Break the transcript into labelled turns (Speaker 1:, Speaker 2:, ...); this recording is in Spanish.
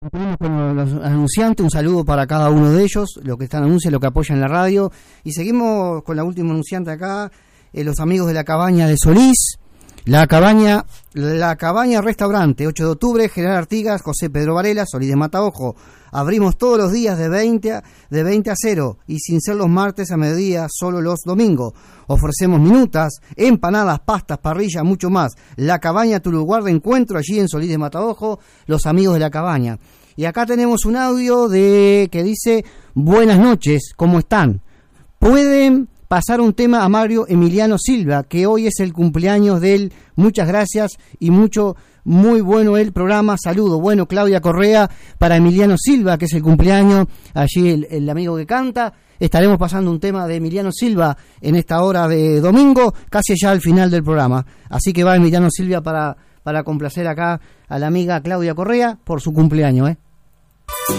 Speaker 1: Tenemos con los anunciantes, un saludo para cada uno de ellos, los que están anunciando, los que apoyan la radio. Y seguimos con la última anunciante acá, los amigos de la Cabaña de Solís. La Cabaña Restaurante, 8 de octubre, General Artigas, José Pedro Varela, Solís de Mataojo. Abrimos todos los días de 20 a 0 y sin ser los martes a mediodía, solo los domingos. Ofrecemos minutas, empanadas, pastas, parrilla, mucho más. La Cabaña, tu lugar de encuentro allí en Solís de Mataojo, los amigos de la Cabaña. Y acá tenemos un audio que dice: buenas noches, ¿cómo están? Pueden pasar un tema a Mario Emiliano Silva, que hoy es el cumpleaños de él. Muchas gracias y muy bueno el programa. Saludo. Bueno, Claudia Correa para Emiliano Silva, que es el cumpleaños, allí el amigo que canta. Estaremos pasando un tema de Emiliano Silva en esta hora de domingo, casi ya al final del programa. Así que va Emiliano Silva para complacer acá a la amiga Claudia Correa por su cumpleaños,